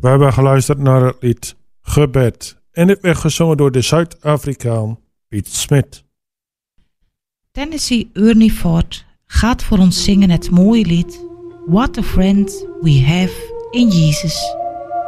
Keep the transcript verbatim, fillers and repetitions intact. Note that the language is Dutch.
We hebben geluisterd naar het lied Gebed. En dit werd gezongen door de Zuid-Afrikaan Piet Smit. Tennessee Urnifort gaat voor ons zingen het mooie lied What a Friend We Have in Jesus.